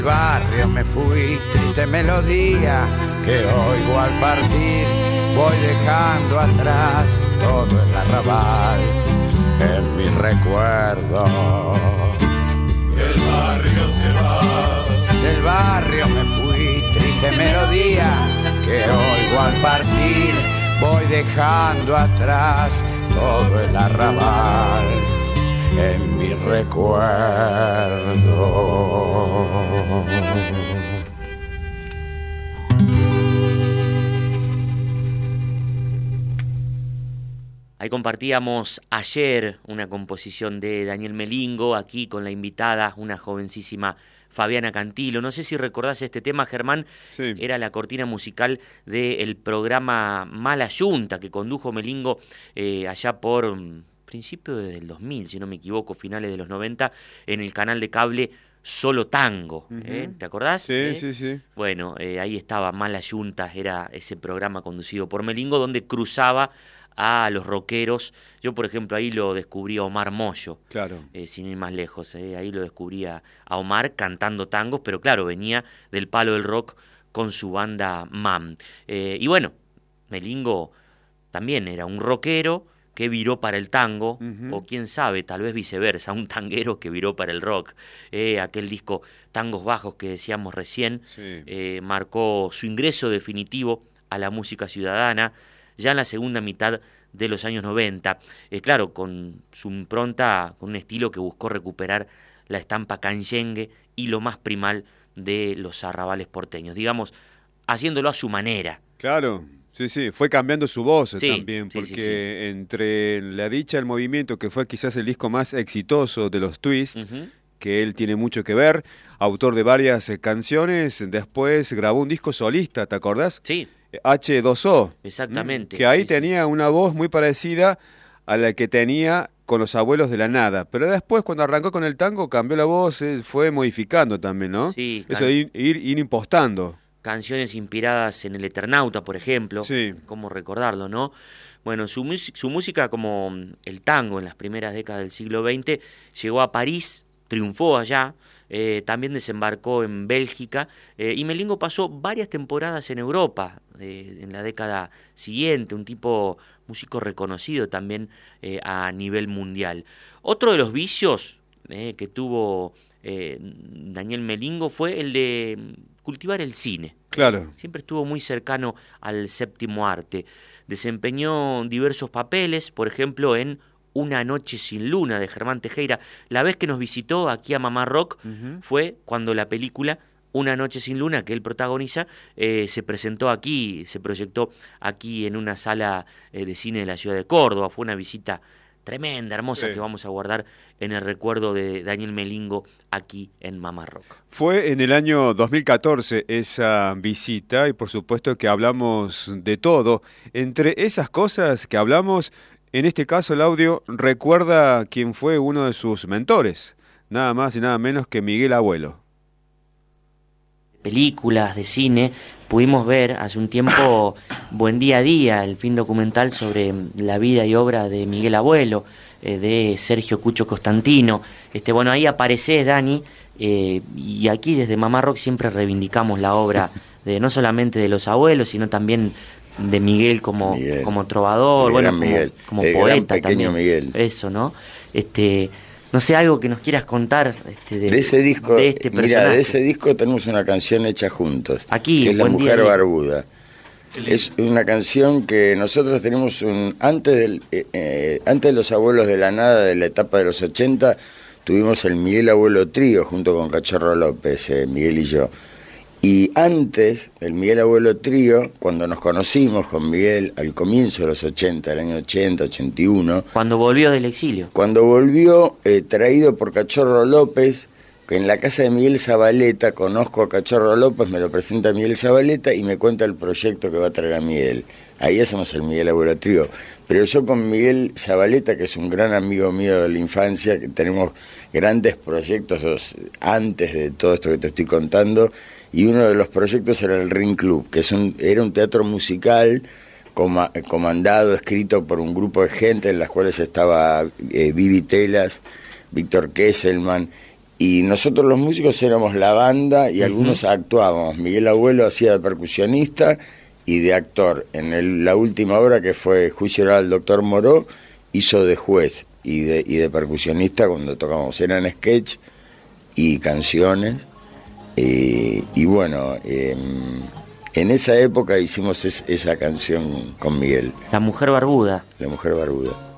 Barrio me fui, triste melodía que oigo al partir, voy dejando atrás todo el arrabal en mi recuerdo. Del barrio te vas, del barrio me fui, triste melodía que oigo al partir, voy dejando atrás todo el arrabal en mi recuerdo. Ahí compartíamos ayer una composición de Daniel Melingo, aquí con la invitada, una jovencísima Fabiana Cantilo. No sé si recordás este tema, Germán. Sí. Era la cortina musical del programa Mala Yunta que condujo Melingo allá por principio del 2000, si no me equivoco, finales de los 90, en el canal de cable Solo Tango. ¿Te acordás? Sí, sí, sí. Bueno, ahí estaba Mala Yunta, era ese programa conducido por Melingo donde cruzaba a los rockeros. Yo, por ejemplo, ahí lo descubrí a Omar Mollo, Claro. sin ir más lejos. Ahí lo descubrí a Omar cantando tangos, pero claro, venía del palo del rock con su banda MAM. Y bueno, Melingo también era un rockero que viró para el tango, o quién sabe, tal vez viceversa, un tanguero que viró para el rock. Aquel disco Tangos Bajos que decíamos recién, Sí. marcó su ingreso definitivo a la música ciudadana, ya en la segunda mitad de los años 90, claro, con su impronta, con un estilo que buscó recuperar la estampa canyengue y lo más primal de los arrabales porteños, digamos, haciéndolo a su manera. Claro, sí, sí, fue cambiando su voz Sí, también, sí, porque sí. entre La Dicha del Movimiento, que fue quizás el disco más exitoso de los Twist, que él tiene mucho que ver, autor de varias canciones, después grabó un disco solista, ¿te acordás? Sí. H2O. Exactamente. Que ahí Sí, tenía una voz muy parecida a la que tenía con Los Abuelos de la Nada. Pero después, cuando arrancó con el tango, cambió la voz, fue modificando también, ¿no? Sí, Eso de ir impostando. canciones inspiradas en El Eternauta, por ejemplo. Sí. Cómo recordarlo, ¿no? Bueno, su música, como el tango en las primeras décadas del siglo XX, llegó a París, triunfó allá, también desembarcó en Bélgica, y Melingo pasó varias temporadas en Europa en la década siguiente, un músico reconocido también a nivel mundial. Otro de los vicios que tuvo Daniel Melingo fue el de cultivar el cine. Claro. Siempre estuvo muy cercano al séptimo arte. Desempeñó diversos papeles, por ejemplo, en Una noche sin luna, de Germán Tejera. La vez que nos visitó aquí a Mamá Rock fue cuando la película Una noche sin luna, que él protagoniza, se presentó aquí, se proyectó aquí en una sala de cine de la ciudad de Córdoba. Fue una visita tremenda, hermosa, Sí. que vamos a guardar en el recuerdo de Daniel Melingo aquí en Mamá Rock. Fue en el año 2014 esa visita y por supuesto que hablamos de todo. Entre esas cosas que hablamos, en este caso el audio recuerda quién fue uno de sus mentores, nada más y nada menos que Miguel Abuelo. Películas, de cine, pudimos ver hace un tiempo Buen Día a Día, el film documental sobre la vida y obra de Miguel Abuelo, de Sergio Cucho Costantino. Bueno, ahí aparecés, Dani, y aquí desde Mamá Rock siempre reivindicamos la obra no solamente de los abuelos, sino también de Miguel como trovador, el gran Miguel, como el poeta gran pequeño también. Miguel. Eso, ¿no? No sé, algo que nos quieras contar de ese disco. de este personaje. Mira, de ese disco tenemos una canción hecha juntos, aquí, que es La Buen Mujer Día. Barbuda. Es una canción que nosotros tenemos antes de Los Abuelos de la Nada, de la etapa de los 80, tuvimos el Miguel Abuelo Trío junto con Cachorro López, Miguel y yo. Y antes del Miguel Abuelo Trío, cuando nos conocimos con Miguel al comienzo de los 80, el año 80, 81... Cuando volvió del exilio. Cuando volvió, traído por Cachorro López, que en la casa de Miguel Zabaleta, conozco a Cachorro López, me lo presenta Miguel Zabaleta y me cuenta el proyecto que va a traer a Miguel. Ahí hacemos el Miguel Abuelo Trío. Pero yo con Miguel Zabaleta, que es un gran amigo mío de la infancia, que tenemos grandes proyectos antes de todo esto que te estoy contando, y uno de los proyectos era el Ring Club, que era un teatro musical comandado, escrito por un grupo de gente, en las cuales estaba Vivi Telas, Víctor Kesselman Y nosotros los músicos éramos la banda y algunos actuábamos. Miguel Abuelo hacía de percusionista y de actor. En la última obra, que fue Juicio Oral al Doctor Moró, hizo de juez y de percusionista cuando tocábamos. Eran sketch y canciones. Y bueno, en esa época hicimos esa canción con Miguel. La Mujer Barbuda. La Mujer Barbuda.